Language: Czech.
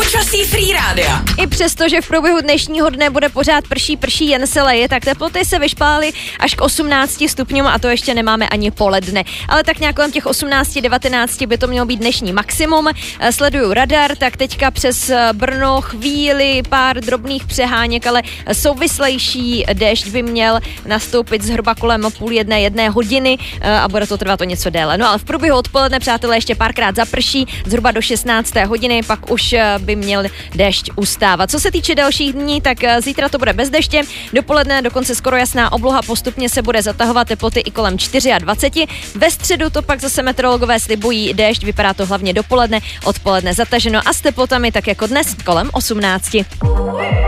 Počasí Free Rádia. I přesto, že v průběhu dnešního dne bude pořád prší, jen se leje, tak teploty se vyšpály až k 18 stupňům a to ještě nemáme ani poledne. Ale tak nějak kolem těch 18-19 by to mělo být dnešní maximum. Sleduju radar, tak teďka přes Brno chvíli pár drobných přeháněk, ale souvislejší déšť by měl nastoupit zhruba kolem 12:30 hodiny a bude to trvat o něco déle. No ale v průběhu odpoledne, přátelé, ještě párkrát zaprší, zhruba do 16. hodiny, pak už by měl déšť ustávat. Co se týče dalších dní, tak zítra to bude bez deště, dopoledne dokonce skoro jasná obloha, postupně se bude zatahovat, teploty i kolem 24. Ve středu to pak zase meteorologové slibují déšť, vypadá to hlavně dopoledne, odpoledne zataženo a s teplotami tak jako dnes kolem 18.